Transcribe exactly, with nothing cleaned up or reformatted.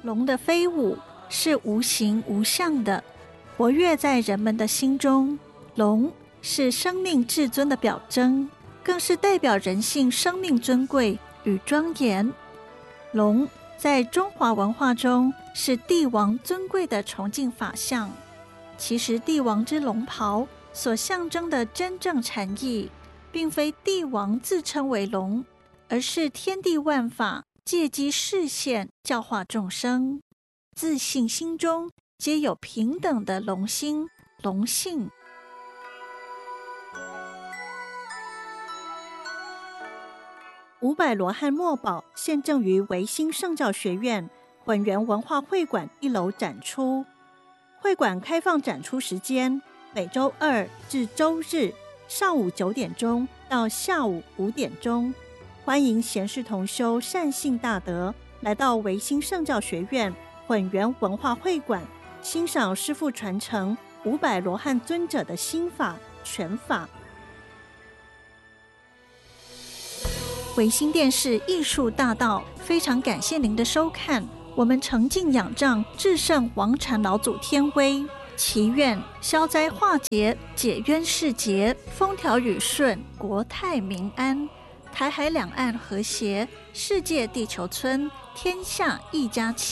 龙的飞舞是无形无相的，活跃在人们的心中。龙是生命至尊的表征，更是代表人性生命尊贵与庄严。龙在中华文化中是帝王尊贵的崇敬法相。其实帝王之龙袍所象征的真正禅意，并非帝王自称为龙，而是天地万法借机示现，教化众生，自信心中皆有平等的龙心龙性。 五百罗汉墨宝现正于维新圣教学院混元文化会馆一楼展出。会馆开放展出时间每周二至周日上午九点钟到下午五点钟，欢迎贤士同修善信大德来到维新圣教学院混元文化会馆，欣赏师父传承五百罗汉尊者的心法全法。 维新电视艺术大道非常感谢您的收看，我们诚敬仰仗至圣王禅老祖天威，祈愿消灾化解，解冤释结，风调雨顺，国泰民安，台海两岸和谐，世界地球村，天下一家亲。